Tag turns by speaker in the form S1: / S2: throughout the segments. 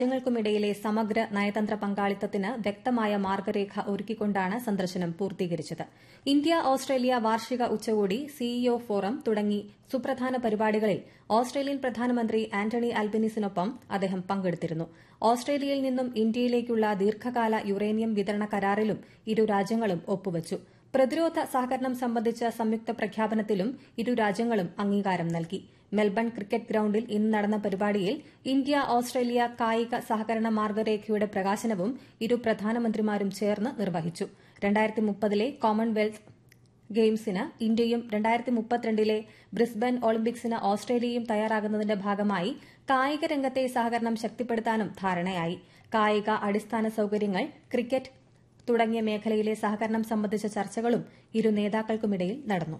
S1: രാജ്യങ്ങൾക്കുമിടയിലെ സമഗ്ര നയതന്ത്ര പങ്കാളിത്തത്തിന് വ്യക്തമായ മാർഗരേഖ ഒരുക്കിക്കൊണ്ടാണ് സന്ദർശനം പൂർത്തീകരിച്ചത്. ഇന്ത്യ ഓസ്ട്രേലിയ വാർഷിക ഉച്ചകോടി, സിഇഒ ഫോറം തുടങ്ങി സുപ്രധാന പരിപാടികളിൽ ഓസ്ട്രേലിയൻ പ്രധാനമന്ത്രി ആന്റണി അൽബനീസിനൊപ്പം അദ്ദേഹം പങ്കെടുത്തിരുന്നു. ഓസ്ട്രേലിയയിൽ നിന്നും ഇന്ത്യയിലേക്കുള്ള ദീർഘകാല യുറേനിയം വിതരണ കരാറിലും ഇരു രാജ്യങ്ങളും ഒപ്പുവച്ചു. പ്രതിരോധ സഹകരണം സംബന്ധിച്ച സംയുക്ത പ്രഖ്യാപനത്തിലും ഇരു രാജ്യങ്ങളും അംഗീകാരം നൽകി. മെൽബൺ ക്രിക്കറ്റ് ഗ്രൌണ്ടിൽ ഇന്ന് നടന്ന പരിപാടിയിൽ ഇന്ത്യ ഓസ്ട്രേലിയ കായിക സഹകരണ മാർഗരേഖയുടെ പ്രകാശനവും ഇരു പ്രധാനമന്ത്രിമാരും ചേർന്ന് നിർവഹിച്ചു. 2030 കോമൺവെൽത്ത് ഗെയിംസിന് ഇന്ത്യയും 2032 ബ്രിസ്ബൻ ഒളിമ്പിക്സിന് ഓസ്ട്രേലിയയും തയ്യാറാകുന്നതിന്റെ ഭാഗമായി കായിക രംഗത്തെ സഹകരണം ശക്തിപ്പെടുത്താനും ധാരണയായി. കായിക അടിസ്ഥാന സൌകര്യങ്ങൾ, ക്രിക്കറ്റ് തുടങ്ങിയ മേഖലയിലെ സഹകരണം സംബന്ധിച്ച ചർച്ചകളും ഇരു നേതാക്കൾക്കുമിടയിൽ നടന്നു.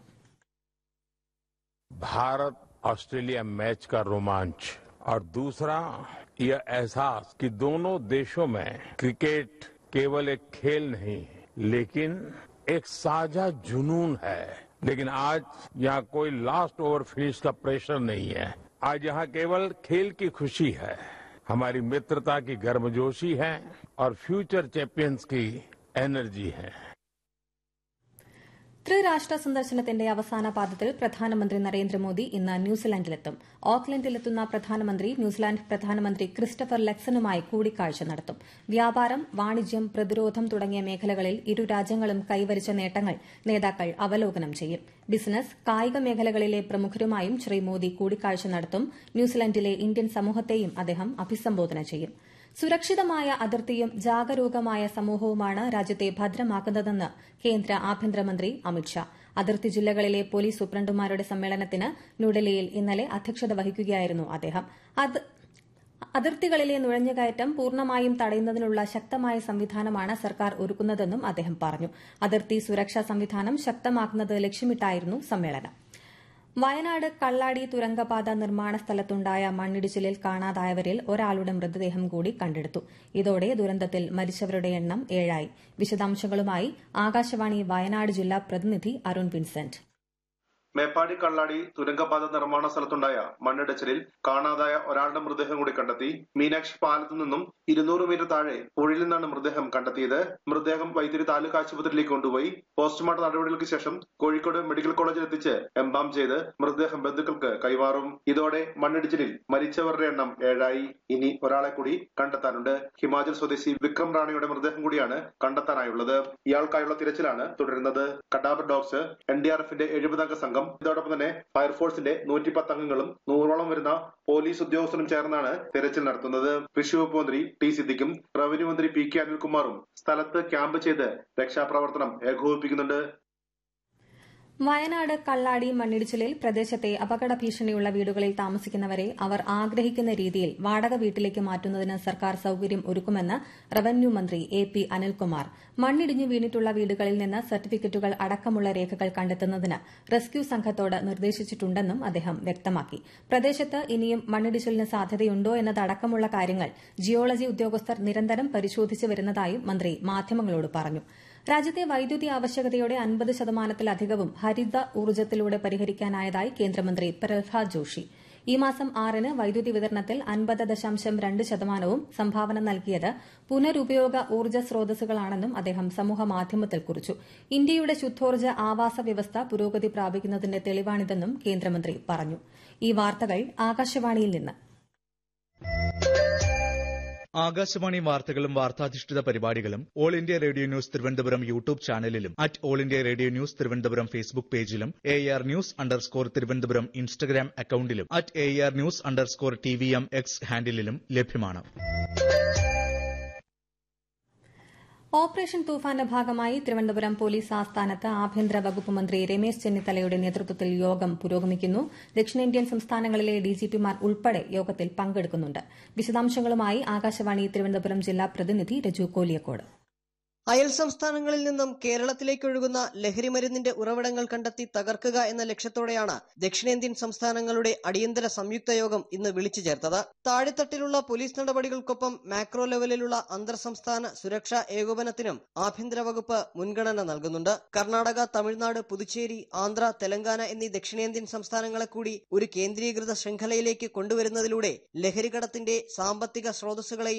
S2: भारत ऑस्ट्रेलिया मैच का रोमांच और दूसरा यह एहसास कि दोनों देशों में क्रिकेट केवल एक खेल नहीं लेकिन एक साझा जुनून है. लेकिन आज यहाँ कोई लास्ट ओवर फिनिश का प्रेशर नहीं है. आज यहाँ केवल खेल की खुशी है, हमारी मित्रता की गर्मजोशी है और फ्यूचर चैंपियंस की एनर्जी है.
S1: ത്രിരാഷ്ട്ര സന്ദർശനത്തിന്റെ അവസാന പാദത്തിൽ പ്രധാനമന്ത്രി നരേന്ദ്രമോദി ഇന്ന് ന്യൂസിലാൻഡിലെത്തും. ഓക്ലൻഡിലെത്തുന്ന പ്രധാനമന്ത്രി ന്യൂസിലാൻഡ് പ്രധാനമന്ത്രി ക്രിസ്റ്റഫർ ലക്സനുമായി കൂടിക്കാഴ്ച നടത്തും. വ്യാപാരം, വാണിജ്യം, പ്രതിരോധം തുടങ്ങിയ മേഖലകളിൽ ഇരു രാജ്യങ്ങളും കൈവരിച്ച നേട്ടങ്ങൾ നേതാക്കൾ അവലോകനം ചെയ്യും. ബിസിനസ്, കായിക മേഖലകളിലെ പ്രമുഖരുമായും ശ്രീ മോദി കൂടിക്കാഴ്ച നടത്തും. ന്യൂസിലാൻഡിലെ ഇന്ത്യൻ സമൂഹത്തെയും അദ്ദേഹം അഭിസംബോധന ചെയ്യും. സുരക്ഷിതമായ അതിർത്തിയും ജാഗരൂകമായ സമൂഹവുമാണ് രാജ്യത്തെ ഭദ്രമാക്കുന്നതെന്ന് കേന്ദ്ര ആഭ്യന്തരമന്ത്രി അമിത്ഷാ. അതിർത്തി ജില്ലകളിലെ പോലീസ് സൂപ്രണ്ടുമാരുടെ സമ്മേളനത്തിന് ന്യൂഡൽഹിയിൽ ഇന്നലെ അധ്യക്ഷത വഹിക്കുകയായിരുന്നു അദ്ദേഹം. അതിർത്തികളിലെ നുഴഞ്ഞുകയറ്റം പൂർണ്ണമായും തടയുന്നതിനുള്ള ശക്തമായ സംവിധാനമാണ് സർക്കാർ ഒരുക്കുന്നതെന്നും അദ്ദേഹം പറഞ്ഞു. അതിർത്തി സുരക്ഷാ സംവിധാനം ശക്തമാക്കുന്നത് ലക്ഷ്യമിട്ടായിരുന്നു സമ്മേളനം. വയനാട് കള്ളാടി തുരങ്കപാത നിർമ്മാണ സ്ഥലത്തുണ്ടായ മണ്ണിടിച്ചിലിൽ കാണാതായവരിൽ ഒരാളുടെ മൃതദേഹം കൂടി കണ്ടെടുത്തു. ഇതോടെ ദുരന്തത്തിൽ മരിച്ചവരുടെ എണ്ണം 7 വിശദാംശങ്ങളുമായി ആകാശവാണി വയനാട് ജില്ലാ പ്രതിനിധി അരുൺ വിൻസെന്റ്.
S3: മേപ്പാടി കള്ളാടി തുരങ്കപാത നിർമ്മാണ സ്ഥലത്തുണ്ടായ മണ്ണിടിച്ചിലിൽ കാണാതായ ഒരാളുടെ മൃതദേഹം കൂടി കണ്ടെത്തി. മീനാക്ഷി പാലത്തു നിന്നും 200 മീറ്റർ താഴെ പുഴയിൽ നിന്നാണ് മൃതദേഹം കണ്ടെത്തിയത്. മൃതദേഹം വൈത്തിരി താലൂക്ക് ആശുപത്രിയിലേക്ക് കൊണ്ടുപോയി പോസ്റ്റ്മോർട്ടം നടപടികൾക്ക് ശേഷം കോഴിക്കോട് മെഡിക്കൽ കോളേജിൽ എത്തിച്ച് എംബാം ചെയ്ത് മൃതദേഹം ബന്ധുക്കൾക്ക് കൈമാറും. ഇതോടെ മണ്ണിടിച്ചിലിൽ മരിച്ചവരുടെ എണ്ണം 7. ഇനി ഒരാളെ കൂടി കണ്ടെത്താനുണ്ട്. ഹിമാചൽ സ്വദേശി വിക്രം റാണയുടെ മൃതദേഹം കൂടിയാണ് കണ്ടെത്താനായുള്ളത്. ഇയാൾക്കായുള്ള തിരച്ചിലാണ് തുടരുന്നത്. കഡാബർ ഡോഗ്സ്, NDRFന്റെ 70-അംഗ സംഘം, ഇതോടൊപ്പം തന്നെ ഫയർഫോഴ്സിന്റെ 110 അംഗങ്ങളും 100ഓളം വരുന്ന പോലീസ് ഉദ്യോഗസ്ഥരും ചേർന്നാണ് തെരച്ചിൽ നടത്തുന്നത്. കൃഷി വകുപ്പ് മന്ത്രി ടി സിദ്ദിഖും റവന്യൂ മന്ത്രി PK അനിൽകുമാറും സ്ഥലത്ത് ക്യാമ്പ് ചെയ്ത് രക്ഷാപ്രവർത്തനം ഏകോപിപ്പിക്കുന്നുണ്ട്.
S1: വയനാട് കള്ളാടി മണ്ണിടിച്ചിലിൽ പ്രദേശത്തെ അപകട ഭീഷണിയുള്ള വീടുകളിൽ താമസിക്കുന്നവരെ അവർ ആഗ്രഹിക്കുന്ന രീതിയിൽ വാടക വീട്ടിലേക്ക് മാറ്റുന്നതിന് സർക്കാർ സൌകര്യം ഒരുക്കുമെന്ന് റവന്യൂ മന്ത്രി AP അനിൽകുമാർ. മണ്ണിടിഞ്ഞു വീണിട്ടുള്ള വീടുകളിൽ നിന്ന് സർട്ടിഫിക്കറ്റുകൾ അടക്കമുള്ള രേഖകൾ കണ്ടെത്തുന്നതിന് റെസ്ക്യൂ സംഘത്തോട് നിർദ്ദേശിച്ചിട്ടുണ്ടെന്നും അദ്ദേഹം വ്യക്തമാക്കി. പ്രദേശത്ത് ഇനിയും മണ്ണിടിച്ചിലിന് സാധ്യതയുണ്ടോ എന്നതടക്കമുള്ള കാര്യങ്ങൾ ജിയോളജി ഉദ്യോഗസ്ഥർ നിരന്തരം പരിശോധിച്ചു വരുന്നതായും മന്ത്രി മാധ്യമങ്ങളോട് പറഞ്ഞു. രാജ്യത്തെ വൈദ്യുതി ആവശ്യകതയുടെ 50%-ലധികവും ഹരിത ഊർജ്ജത്തിലൂടെ പരിഹരിക്കാനായതായി കേന്ദ്രമന്ത്രി പ്രഹ്ലാദ് ജോഷി. ഈ മാസം 6-ന് വൈദ്യുതി വിതരണത്തിൽ 50.2% സംഭാവന നൽകിയത് പുനരുപയോഗ ഊർജ്ജ സ്രോതസ്സുകളാണെന്നും അദ്ദേഹം സമൂഹമാധ്യമത്തിൽ കുറിച്ചു. ഇന്ത്യയുടെ ശുദ്ധോർജ്ജ ആവാസ വ്യവസ്ഥ പുരോഗതി പ്രാപിക്കുന്നതിന്റെ തെളിവാണിതെന്നും കേന്ദ്രമന്ത്രി പറഞ്ഞു. ഈ വാർത്തകൾ ആകാശവാണിയിൽ നിന്ന്.
S4: ആകാശവാണി വാർത്തകളും വാർത്താധിഷ്ഠിത പരിപാടികളും all India radio news Thiruvananthapuram YouTube ചാനലിലും all India radio news Thiruvananthapuram Facebook പേജിലും AR News_ തിരുവനന്തപുരം ഇൻസ്റ്റഗ്രാം അക്കൌണ്ടിലും AR News_TVM X ഹാൻഡിലും ലഭ്യമാണ്.
S1: ഓപ്പറേഷൻ തൂഫാന്റെ ഭാഗമായി തിരുവനന്തപുരം പോലീസ് ആസ്ഥാനത്ത് ആഭ്യന്തര വകുപ്പ് മന്ത്രി രമേശ് ചെന്നിത്തലയുടെ നേതൃത്വത്തിൽ യോഗം പുരോഗമിക്കുന്നു. ദക്ഷിണേന്ത്യൻ സംസ്ഥാനങ്ങളിലെ DGPമാർ ഉൾപ്പെടെ യോഗത്തിൽ പങ്കെടുക്കുന്നുണ്ട്. വിശദാംശങ്ങളുമായി ആകാശവാണി തിരുവനന്തപുരം ജില്ലാ പ്രതിനിധി രജു കോലിയക്കോട്.
S5: അയൽ സംസ്ഥാനങ്ങളിൽ നിന്നും കേരളത്തിലേക്കൊഴുകുന്ന ലഹരിമരുന്നിന്റെ ഉറവിടങ്ങൾ കണ്ടെത്തി തകർക്കുക എന്ന ലക്ഷ്യത്തോടെയാണ് ദക്ഷിണേന്ത്യൻ സംസ്ഥാനങ്ങളുടെ അടിയന്തര സംയുക്ത യോഗം ഇന്ന് വിളിച്ചു ചേർത്തത്. താഴെത്തട്ടിലുള്ള പോലീസ് നടപടികൾക്കൊപ്പം മാക്രോ ലെവലിലുള്ള അന്തർ സംസ്ഥാന സുരക്ഷാ ഏകോപനത്തിനും ആഭ്യന്തര വകുപ്പ് മുൻഗണന നൽകുന്നുണ്ട്. കർണാടക, തമിഴ്നാട്, പുതുച്ചേരി, ആന്ധ്ര, തെലങ്കാന എന്നീ ദക്ഷിണേന്ത്യൻ സംസ്ഥാനങ്ങളെ കൂടി ഒരു കേന്ദ്രീകൃത ശൃംഖലയിലേക്ക് കൊണ്ടുവരുന്നതിലൂടെ ലഹരികടത്തിന്റെ സാമ്പത്തിക സ്രോതസ്സുകളെയും